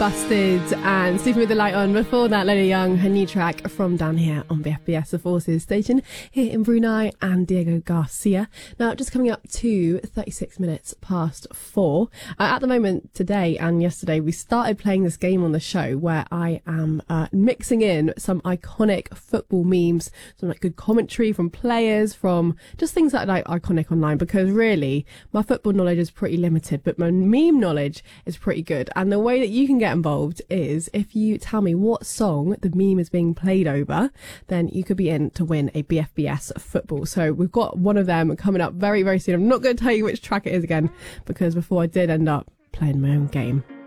Busted and Sleeping with the Light On. Before that, Lola Young, her new track from down here on BFBS, the Forces station here in Brunei, and Diego Garcia. Now, just coming up to 36 minutes past 4. At the moment, today and yesterday, we started playing this game on the show where I am mixing in some iconic football memes, some like good commentary from players, from just things that are like iconic online, because really, my football knowledge is pretty limited, but my meme knowledge is pretty good. And the way that you can get involved is if you tell me what song the meme is being played over, then you could be in to win a BFBS football. So we've got one of them coming up very, very soon. I'm not going to tell you which track it is again, because before I did end up playing my own game.